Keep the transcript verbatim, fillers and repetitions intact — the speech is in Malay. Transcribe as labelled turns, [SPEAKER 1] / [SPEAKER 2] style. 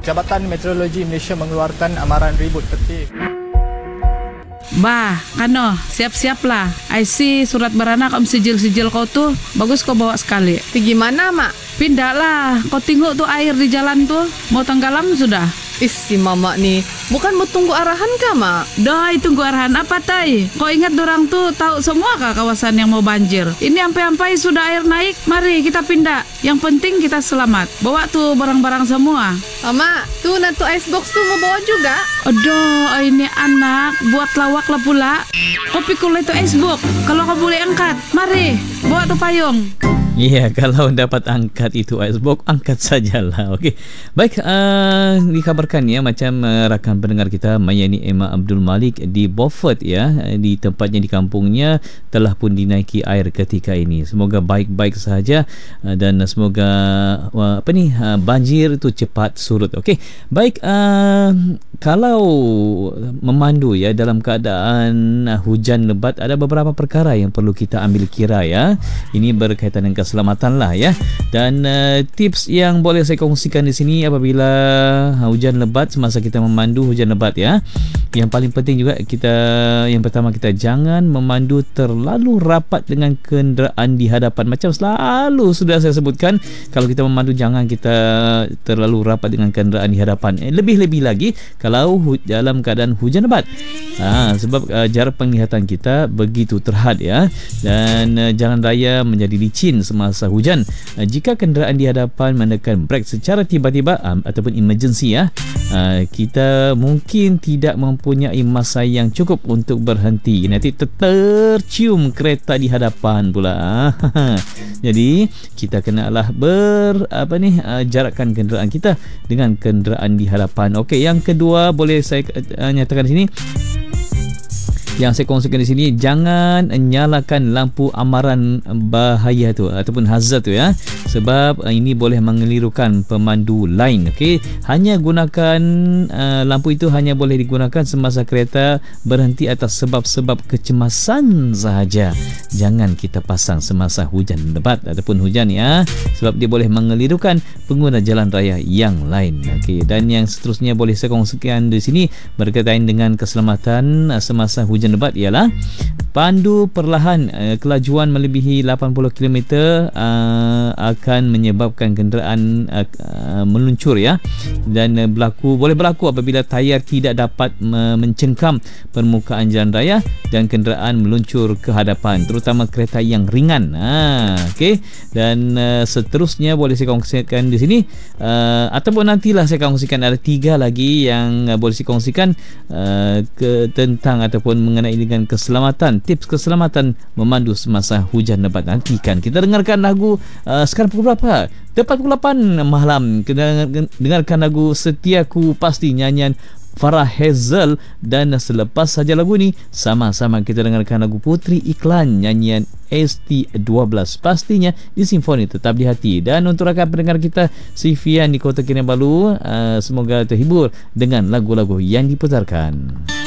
[SPEAKER 1] Jabatan Meteorologi Malaysia mengeluarkan amaran ribut tertib.
[SPEAKER 2] Bah, kano, siap-siaplah. I see surat beranak om sijil-sijil kau tuh. Bagus kau bawa sekali.
[SPEAKER 3] Pergi mana, Mak?
[SPEAKER 2] Pindahlah. Kau tengok tuh air di jalan tuh. Mau tenggelam sudah.
[SPEAKER 3] Is, si Mama nih. Bukan mau tunggu arahan kah, Mak?
[SPEAKER 2] Doi, tunggu arahan apa, Tai? Kau ingat dorang tuh tahu semua kah kawasan yang mau banjir? Ini ampai-ampai sudah air naik. Mari kita pindah. Yang penting kita selamat. Bawa tuh barang-barang semua.
[SPEAKER 3] Mama, tuh nanti icebox tuh mau bawa juga.
[SPEAKER 2] Aduh, ini anak buat lawak lah pula. Kau pikul itu icebox. Kalau kau boleh angkat, mari bawa tuh payung.
[SPEAKER 4] Ya, kalau dapat angkat itu icebox, angkat sajalah. Okey. Baik, uh, dikabarkan ya macam uh, rakan pendengar kita Mayani Emma Abdul Malik di Beaufort ya, di tempatnya di kampungnya telah pun dinaiki air ketika ini. Semoga baik-baik sahaja uh, dan semoga uh, apa ni uh, banjir itu cepat surut. Okey. Baik, uh, kalau memandu ya dalam keadaan uh, hujan lebat, ada beberapa perkara yang perlu kita ambil kira ya. Ini berkaitan dengan keselamatan lah ya. Dan uh, tips yang boleh saya kongsikan di sini apabila hujan lebat semasa kita memandu hujan lebat ya. Yang paling penting juga kita, yang pertama, kita jangan memandu terlalu rapat dengan kenderaan di hadapan. Macam selalu sudah saya sebutkan, kalau kita memandu jangan kita terlalu rapat dengan kenderaan di hadapan. Eh, lebih-lebih lagi kalau hu- dalam keadaan hujan lebat. Ha, sebab uh, jarak penglihatan kita begitu terhad ya. Dan uh, jalan raya menjadi licin semasa hujan. Uh, jika kenderaan di hadapan menekan brake secara tiba-tiba um, ataupun emergency ya, uh, kita mungkin tidak mempunyai masa yang cukup untuk berhenti. Nanti tercium kereta di hadapan pula. Jadi kita kenalah ber apa ni uh, jarakkan kenderaan kita dengan kenderaan di hadapan. Okey, yang kedua boleh saya uh, nyatakan di sini, yang saya kongsikan di sini, jangan nyalakan lampu amaran bahaya tu ataupun hazard tu ya, sebab uh, ini boleh mengelirukan pemandu lain. Okey, hanya gunakan uh, lampu itu hanya boleh digunakan semasa kereta berhenti atas sebab-sebab kecemasan sahaja. Jangan kita pasang semasa hujan lebat ataupun hujan ya, sebab dia boleh mengelirukan pengguna jalan raya yang lain. Okey, dan yang seterusnya boleh saya kongsikan di sini berkaitan dengan keselamatan uh, semasa hujan lebat ialah pandu perlahan. uh, kelajuan melebihi lapan puluh kilometer uh, akan menyebabkan kenderaan uh, uh, meluncur ya, dan uh, berlaku boleh berlaku apabila tayar tidak dapat uh, mencengkam permukaan jalan raya dan kenderaan meluncur ke hadapan, terutama kereta yang ringan. Ha, okey, dan uh, seterusnya boleh saya kongsikan di sini uh, ataupun nantilah saya kongsikan, ada tiga lagi yang uh, boleh saya kongsikan uh, ke tentang ataupun mengenai dengan keselamatan, tips keselamatan memandu semasa hujan lebat. Nantikan kita dengarkan lagu uh, sekarang pukul berapa? Tepat pukul lapan malam. Kita dengarkan lagu Setiaku Pasti nyanyian Farah Hazel, dan selepas saja lagu ni sama-sama kita dengarkan lagu Putri Iklan nyanyian S T dua belas pastinya di Simfoni Tetap di Hati. Dan untuk rakan pendengar kita Sifian di Kota Kinabalu, uh, semoga terhibur dengan lagu-lagu yang diputarkan.